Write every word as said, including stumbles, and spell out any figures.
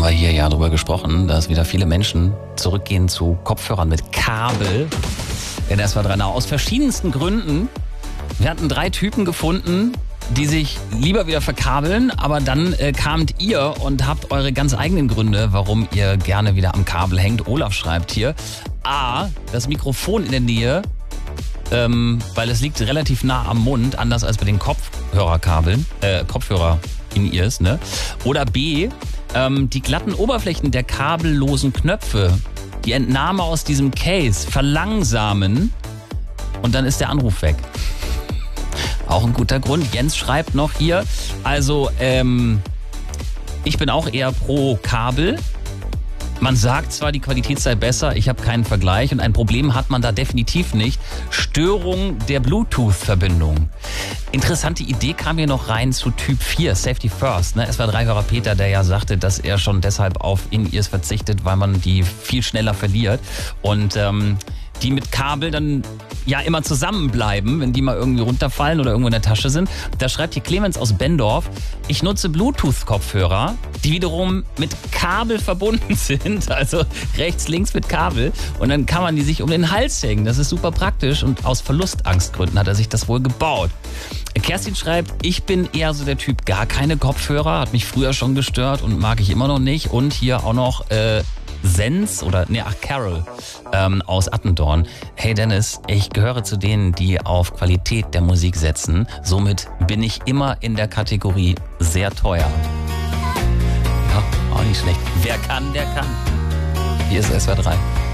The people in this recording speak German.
wir hier ja drüber gesprochen, dass wieder viele Menschen zurückgehen zu Kopfhörern mit Kabel. Denn es war dran, aus verschiedensten Gründen. Wir hatten drei Typen gefunden, die sich lieber wieder verkabeln, aber dann äh, kamt ihr und habt eure ganz eigenen Gründe, warum ihr gerne wieder am Kabel hängt. Olaf schreibt hier, A, das Mikrofon in der Nähe, ähm, weil es liegt relativ nah am Mund, anders als bei den Kopfhörerkabeln, äh, Kopfhörer in ears, ne? Oder B, ähm, die glatten Oberflächen der kabellosen Knöpfe, die Entnahme aus diesem Case verlangsamen und dann ist der Anruf weg. Auch ein guter Grund. Jens schreibt noch hier, also ähm, ich bin auch eher pro Kabel. Man sagt zwar, die Qualität sei besser, ich habe keinen Vergleich und ein Problem hat man da definitiv nicht. Störung der Bluetooth-Verbindung. Interessante Idee kam hier noch rein zu Typ vier, Safety First. Ne? S W R drei Hörer Peter, der ja sagte, dass er schon deshalb auf In-Ears verzichtet, weil man die viel schneller verliert. Und ähm, die mit Kabel dann ja immer zusammenbleiben, wenn die mal irgendwie runterfallen oder irgendwo in der Tasche sind. Da schreibt hier Clemens aus Bendorf, ich nutze Bluetooth-Kopfhörer, die wiederum mit Kabel verbunden sind, also rechts, links mit Kabel. Und dann kann man die sich um den Hals hängen. Das ist super praktisch und aus Verlustangstgründen hat er sich das wohl gebaut. Kerstin schreibt, ich bin eher so der Typ gar keine Kopfhörer, hat mich früher schon gestört und mag ich immer noch nicht. Und hier auch noch äh, Sens oder, ne, ach, Carol ähm, aus Attendorn. Hey Dennis, ich gehöre zu denen, die auf Qualität der Musik setzen. Somit bin ich immer in der Kategorie sehr teuer. Ja, auch nicht schlecht. Wer kann, der kann. Hier ist S W R drei.